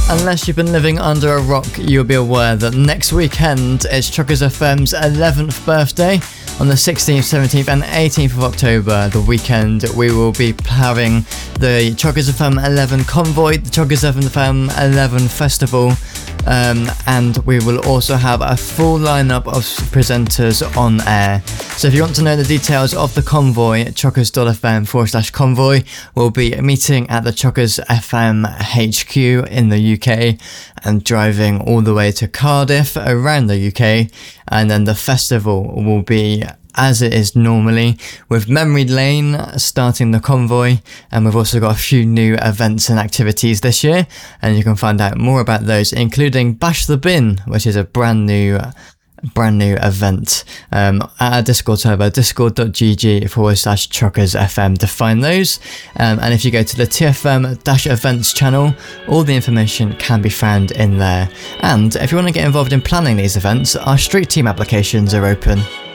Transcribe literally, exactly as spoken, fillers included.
Unless you've been living under a rock, you'll be aware that next weekend is Chuckers F M's eleventh birthday. On the sixteenth, seventeenth and eighteenth of October, the weekend, we will be having the Chuckers F M eleven Convoy, the Chuckers F M eleven Festival, um, and we will also have a full lineup of presenters on air. So if you want to know the details of the convoy, chuckers.fm forward slash convoy, we'll be meeting at the Chuckers F M H Q in the U K and driving all the way to Cardiff around the U K, and then the festival will be as it is normally, with Memory Lane starting the convoy, and we've also got a few new events and activities this year, and you can find out more about those, including Bash the Bin, which is a brand new brand new event um, at our Discord server, discord.gg forward slash Chuckers FM to find those. Um, and if you go to the T F M-events channel, all the information can be found in there. And if you want to get involved in planning these events, our Street Team applications are open.